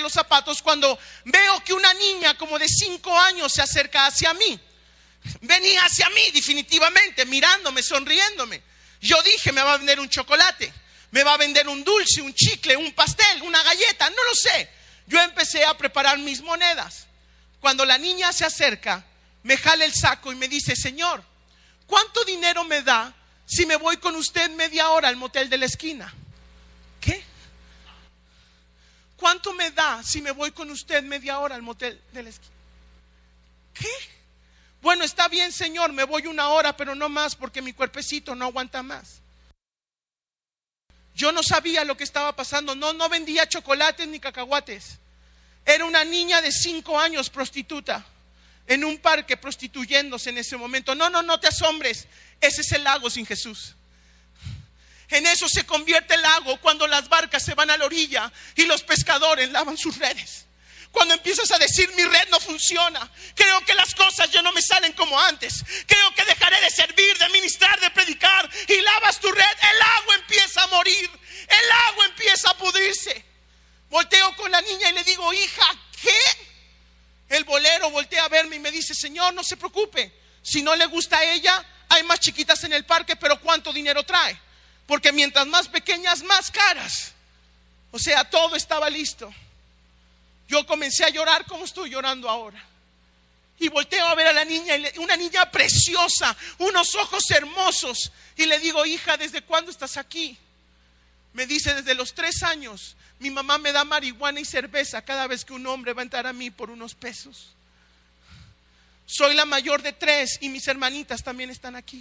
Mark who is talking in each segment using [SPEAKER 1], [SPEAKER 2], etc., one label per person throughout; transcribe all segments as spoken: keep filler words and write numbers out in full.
[SPEAKER 1] los zapatos cuando veo que una niña como de cinco años se acerca hacia mí. Venía hacia mí definitivamente, mirándome, sonriéndome. Yo dije, me va a vender un chocolate, me va a vender un dulce, un chicle, un pastel, una galleta, no lo sé. Yo empecé a preparar mis monedas. Cuando la niña se acerca, me jala el saco y me dice: señor, ¿cuánto dinero me da si me voy con usted media hora al motel de la esquina? ¿Qué? ¿Cuánto me da si me voy con usted media hora al motel de la esquina? ¿Qué? Bueno, está bien, señor, me voy una hora, pero no más, porque mi cuerpecito no aguanta más. Yo no sabía lo que estaba pasando. No, no vendía chocolates ni cacahuates. Era una niña de cinco años prostituta, en un parque prostituyéndose en ese momento. No, no, no te asombres. Ese es el lago sin Jesús. En eso se convierte el lago cuando las barcas se van a la orilla y los pescadores lavan sus redes. Cuando empiezas a decir: mi red no funciona, creo que las cosas ya no me salen como antes, creo que dejaré de servir, de ministrar, de predicar, y lavas tu red, el agua empieza a morir, el agua empieza a pudrirse. Volteo con la niña y le digo: hija, ¿qué? El bolero voltea a verme y me dice: señor, no se preocupe, si no le gusta a ella, hay más chiquitas en el parque, pero ¿cuánto dinero trae? Porque mientras más pequeñas, más caras. O sea, todo estaba listo. Yo comencé a llorar como estoy llorando ahora. Y volteo a ver a la niña, una niña preciosa, unos ojos hermosos. Y le digo: hija, ¿desde cuándo estás aquí? Me dice: desde los tres años. Mi mamá me da marihuana y cerveza cada vez que un hombre va a entrar a mí por unos pesos. Soy la mayor de tres y mis hermanitas también están aquí.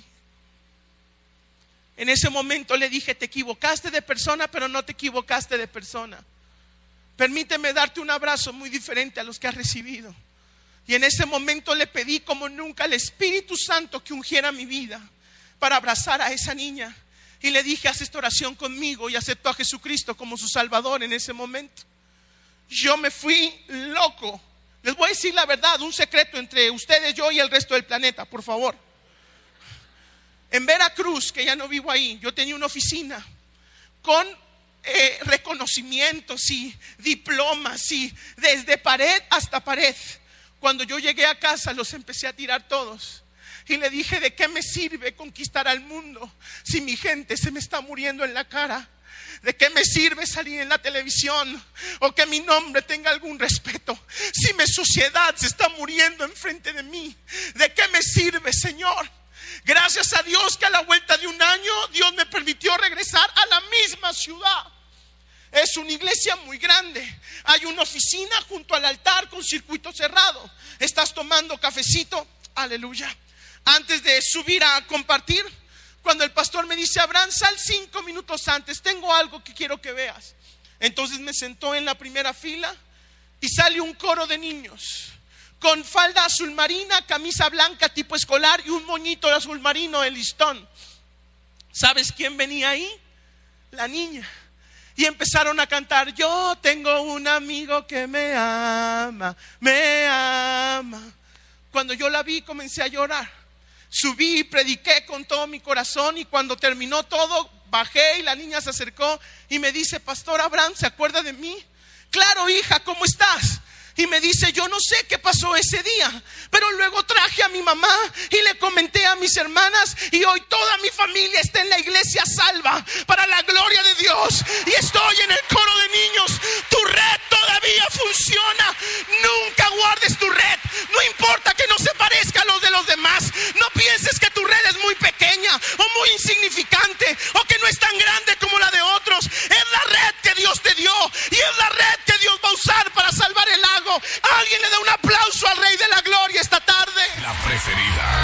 [SPEAKER 1] En ese momento le dije: te equivocaste de persona, pero no te equivocaste de persona. Permíteme darte un abrazo muy diferente a los que has recibido. Y en ese momento le pedí como nunca al Espíritu Santo que ungiera mi vida para abrazar a esa niña. Y le dije: haz esta oración conmigo, y aceptó a Jesucristo como su Salvador en ese momento. Yo me fui loco. Les voy a decir la verdad, un secreto entre ustedes, yo y el resto del planeta, por favor. En Veracruz, que ya no vivo ahí, yo tenía una oficina con eh, reconocimientos y diplomas, y desde pared hasta pared. Cuando yo llegué a casa los empecé a tirar todos. Y le dije: ¿de qué me sirve conquistar al mundo si mi gente se me está muriendo en la cara? ¿De qué me sirve salir en la televisión o que mi nombre tenga algún respeto si mi sociedad se está muriendo enfrente de mí? ¿De qué me sirve, Señor? Gracias a Dios que a la vuelta de un año Dios me permitió regresar a la misma ciudad. Es una iglesia muy grande. Hay una oficina junto al altar con circuito cerrado. Estás tomando cafecito, aleluya, antes de subir a compartir. Cuando el pastor me dice: Abraham, sal cinco minutos antes, tengo algo que quiero que veas. Entonces me sentó en la primera fila y sale un coro de niños con falda azul marina, camisa blanca tipo escolar y un moñito de azul marino de listón. ¿Sabes quién venía ahí? La niña. Y empezaron a cantar: yo tengo un amigo que me ama, me ama. Cuando yo la vi comencé a llorar. Subí y prediqué con todo mi corazón, y cuando terminó todo bajé y la niña se acercó y me dice: Pastor Abraham, ¿se acuerda de mí? Claro, hija, ¿cómo estás? Y me dice: yo no sé qué pasó ese día, pero luego traje a mi mamá y le comenté a mis hermanas, y hoy toda mi familia está en la iglesia salva para la gloria de Dios, y estoy en el coro de niños. Tu red todavía funciona. Nunca guardes tu red, no importa que no se parezca a los de los demás. No pienses que